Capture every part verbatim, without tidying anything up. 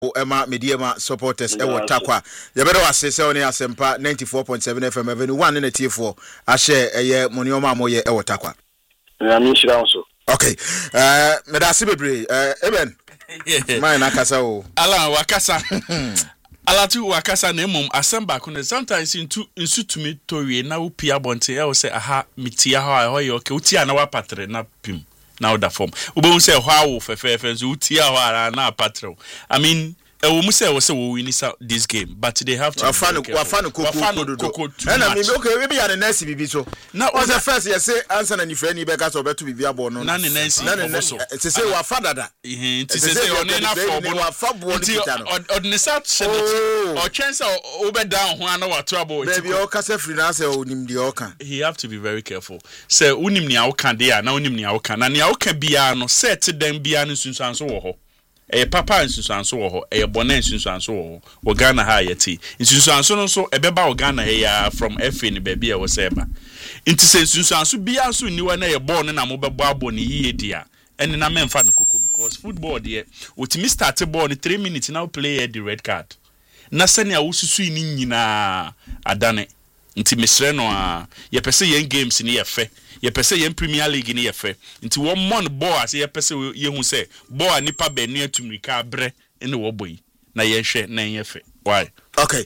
Emma Mediema supporters ewo takwa yebere wase se oni asempa ninety-four point seven F M avenue one in T four a share eye monioma moye ewo takwa na mi shira so okay eh medase bebre eh eben my na kasa o ala wakasa ala tu wakasa na emom asemba ko ne sometimes into insu tumi towie na upia bonte e wo se aha mitia ha ho ye okay utia na wapatre na pim now the form we won't say how fefefe so utia ho na patre I mean e wo mu say wo say wo win this game but they have to afan afan koko and I mean okay we be ya nurse bibi so na was the first you say answer na nifre ni be ka so beto bibi abo no na ne nurse na so se say wa father da eh ti se say oni na for bo wa fa bo ni kita no odnisa shede o chance o be down ho na wa to abo baby o ka se free na say onim de o kan he have to be very careful say unim ni a kan de na unim ni a kan na ni a kan bia no set dem bia no sunsan so wo ho e papa nsusuanso wo ho e bone nsusuanso wo wo Ghana ha yeti nsusuanso no so ebeba wo Ghana he ya from F N baby e wo seba nti se nsusuanso bia so niwa na ye ball na mo bebo abo ni yiye dia ene na memfa no koko because football there otimi start ball ni three minutes now play the red card na sane a wo susu ni nyina adane nti mesre no a ye pese yen games ni ye fe ye pese yen Premier League ni ye fe nti wo mon ball as ye pese ye hu se ball nipa benu atumrika bre ene wo boyi na ye hwe na ye fe why okay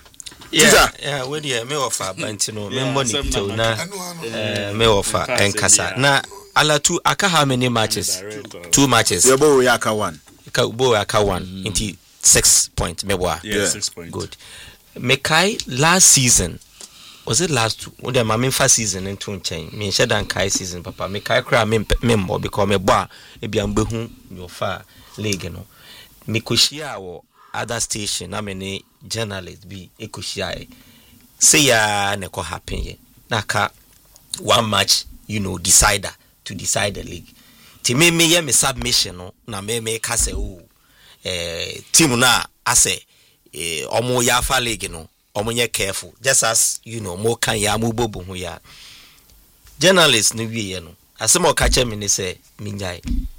yeah yeah we dey me offer bantino me money to na eh me offer enkasa na ala two aka how many matches two matches ye bo ya aka one ka bo aka one nti six point me boa yeah six point good me kai last season was it last when the my first season in two chain me share dan kai season papa me kai kra me member because me boa e bia mbehu your fa league no me koshia wo other station na me ne journalist bi e koshia say ya ne ko happen ye na ka one match you know decider to decide the league ti me me ye me submission no na me me ka say o eh team na ase eh omo ya fa league no omonye careful just as you know mo kan ya mo bobo hu ya journalist no wie no asem o ka che me ne say minjai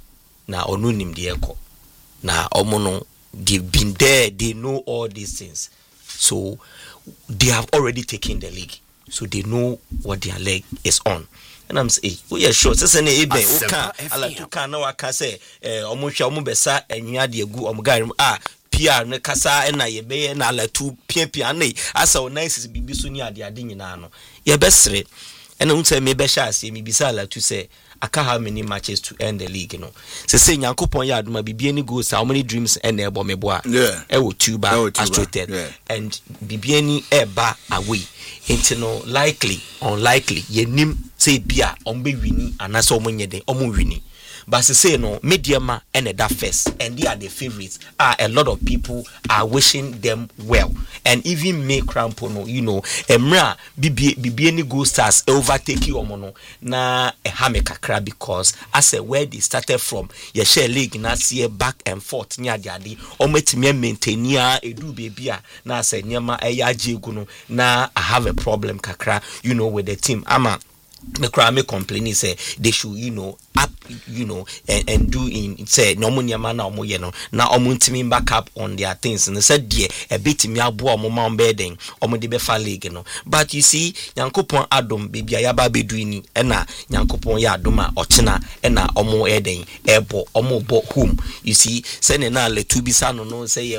na onu nim de eko na omo no they've been there, they know all these things, so they have already taken the league, so they know what their leg is on. And I'm saying, oh yeah, sure. So say ne ebe o kan ala tu kan na wa ka say eh omo hwa omo besa enwa de egu omo gari ah P R ne kasa na ye be na ala tu pia pia na asa o nice bibi so ni ade ade nyina no ye besre and unse me be sha ase me bisa ala tu say aka how many matches to end the league no say say Nyankopon ya aduma bibi ani goals how many dreams and e bo me boa e wo two ba astraited and bibi ani e ba away into no likely unlikely ye nim say bia ombe wini anasa omonye den omo wini but say no mediama and that first and they are the favorites are a lot of people are wishing them well and even make crampo no you know emra bibi bibi any go stars overtake you omo na e ha me kakra because as a where they started from ye share league na see back and forth nya de ade omo etime maintainia edu baby a na say nyama e ya jegu no na I have a problem kakra you know with the team ama me cry me complaining say they should you know up you know and, and do in say no money man na omo ye no na omo ntimi back up on their things and said there a bit me abo omo man beden omo de be fa league no but you see Nyankopon adom bibia ya ba bedu ni e na Nyankopon ya adom a ochena e na omo eden ebo omo bo home you see say na le tu bisa no no say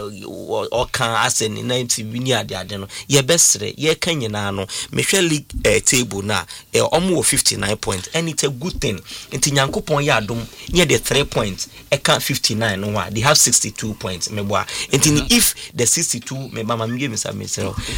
o kan asen na ntimi ni ade ade no ye besre ye kan nyina no me hwe league eh, table na eh, omo fifty-nine points and it's a good thing enti Nyankopon ya adom near the three points e kan fifty-nine no wa they have sixty-two points me boa enti if the sixty-two me mama me give me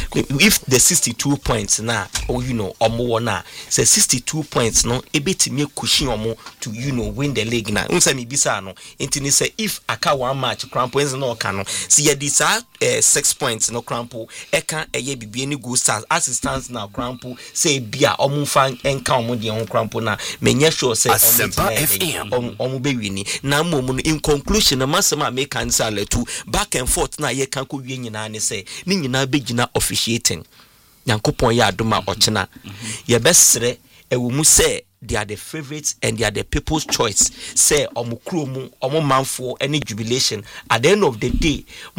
if the sixty-two points na oh you know omo na say sixty-two points no e betimi kushi omo to you know win the league na unsa me bisa no enti ni say if aka one match crampo is no ka no see ya this uh, six points no crampo e kan eye bibie ni go stars assistance na crampo say bia omo fan enka omo de on crampo na menye sure say omo be wini na mom no in conclusion na masema make answer letu back and forth na ye kan ko wie nyina ne say ni nyina be gina officiating Nyankopon ya adoma ochena ye besre ewo mu say they are the favorites and they are the people's choice. Say omo kro mu omo manfo any jubilation at the end of the day